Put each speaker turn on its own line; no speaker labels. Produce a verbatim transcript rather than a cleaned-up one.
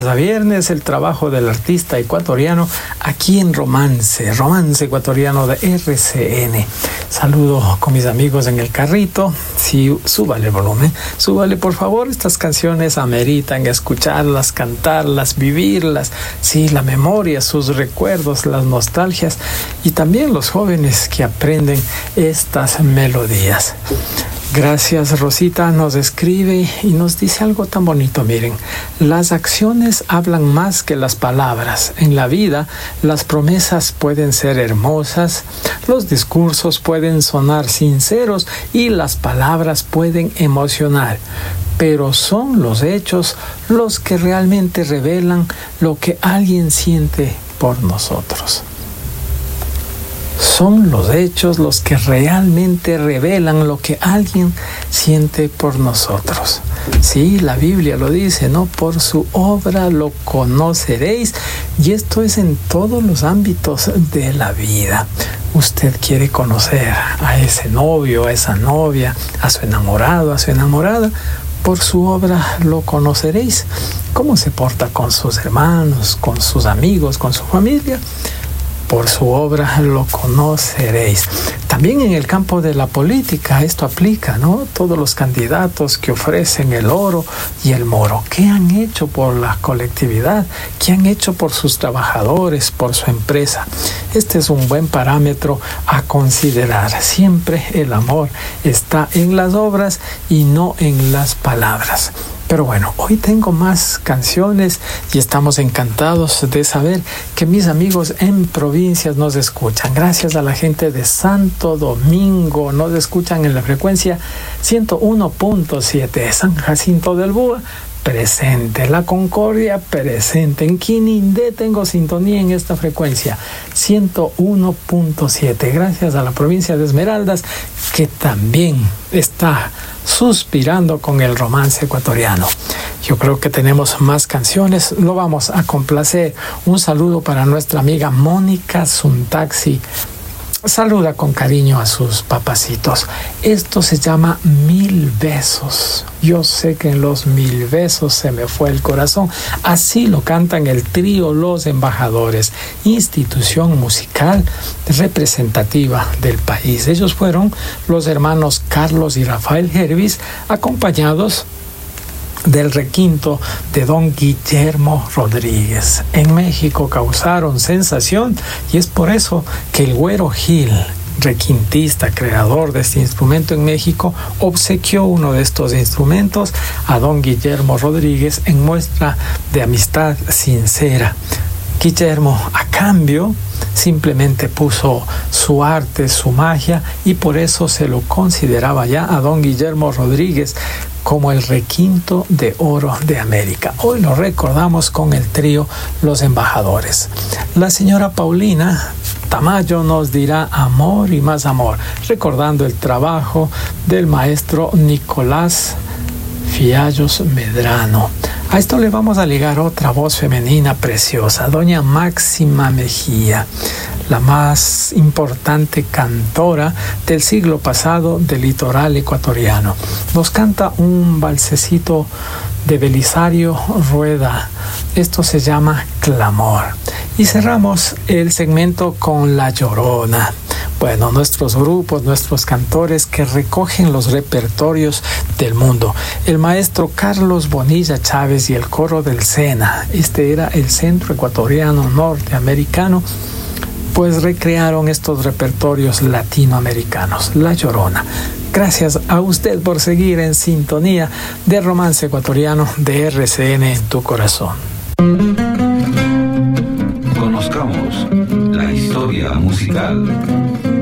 A viernes el trabajo del artista ecuatoriano aquí en Romance, Romance Ecuatoriano de R C N. Saludo con mis amigos en el carrito. Sí, súbale el volumen, súbale por favor. Estas canciones ameritan escucharlas, cantarlas, vivirlas. Sí, la memoria, sus recuerdos, las nostalgias y también los jóvenes que aprenden estas melodías. Gracias, Rosita nos escribe y nos dice algo tan bonito. Miren, las acciones hablan más que las palabras. En la vida, las promesas pueden ser hermosas, los discursos pueden sonar sinceros y las palabras pueden emocionar. Pero son los hechos los que realmente revelan lo que alguien siente por nosotros. Son los hechos los que realmente revelan lo que alguien siente por nosotros. Sí, la Biblia lo dice, ¿no? Por su obra lo conoceréis. Y esto es en todos los ámbitos de la vida. Usted quiere conocer a ese novio, a esa novia, a su enamorado, a su enamorada. Por su obra lo conoceréis. ¿Cómo se porta con sus hermanos, con sus amigos, con su familia? Por su obra lo conoceréis. También en el campo de la política esto aplica, ¿no? Todos los candidatos que ofrecen el oro y el moro, ¿qué han hecho por la colectividad? ¿Qué han hecho por sus trabajadores, por su empresa? Este es un buen parámetro a considerar. Siempre el amor está en las obras y no en las palabras. Pero bueno, hoy tengo más canciones y estamos encantados de saber que mis amigos en provincias nos escuchan. Gracias a la gente de Santo Domingo, nos escuchan en la frecuencia ciento uno punto siete. San Jacinto del Búa, presente. La Concordia, presente. En Quinindé tengo sintonía en esta frecuencia ciento uno punto siete. Gracias a la provincia de Esmeraldas, que también está suspirando con el romance ecuatoriano. Yo creo que tenemos más canciones, lo vamos a complacer. Un saludo para nuestra amiga Mónica Suntaxi. Saluda con cariño a sus papacitos. Esto se llama Mil Besos. Yo sé que en los mil besos se me fue el corazón. Así lo cantan el trío Los Embajadores, institución musical representativa del país. Ellos fueron los hermanos Carlos y Rafael Hervis, acompañados del requinto de don Guillermo Rodríguez. En México causaron sensación y es por eso que el Güero Gil, requintista, creador de este instrumento en México, obsequió uno de estos instrumentos a don Guillermo Rodríguez en muestra de amistad sincera. Guillermo, a cambio, simplemente puso su arte, su magia, y por eso se lo consideraba ya a don Guillermo Rodríguez como el requinto de oro de América. Hoy lo recordamos con el trío Los Embajadores. La señora Paulina Tamayo nos dirá Amor y más amor, recordando el trabajo del maestro Nicolás Fiallos Medrano. A esto le vamos a ligar otra voz femenina preciosa, doña Máxima Mejía, la más importante cantora del siglo pasado del litoral ecuatoriano. Nos canta un valsecito de Belisario Rueda. Esto se llama Clamor. Y cerramos el segmento con La Llorona. Bueno, nuestros grupos, nuestros cantores que recogen los repertorios del mundo. El maestro Carlos Bonilla Chávez y el coro del SENA, este era el Centro Ecuatoriano Norteamericano, pues recrearon estos repertorios latinoamericanos. La Llorona. Gracias a usted por seguir en sintonía de Romance Ecuatoriano de R C N en tu corazón.
Conozcamos la historia musical.